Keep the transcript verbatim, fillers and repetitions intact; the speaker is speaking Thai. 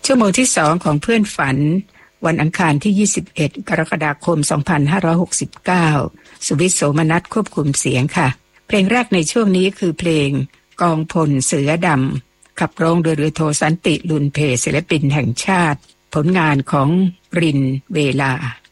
ชั่วโมงที่สองของเพื่อนฝันวันอังคารที่ยี่สิบเอ็ดกรกฎาคมสองพันห้าร้อยหกสิบเก้าสุวิทย์โสมนัสควบคุมเสียงค่ะเพลงแรกในช่วงนี้คือเพลงกองพลเสือดำขับร้องโดยเรือโทสันติลุนเพศิลปินแห่งชาติผลงานของรินเวลา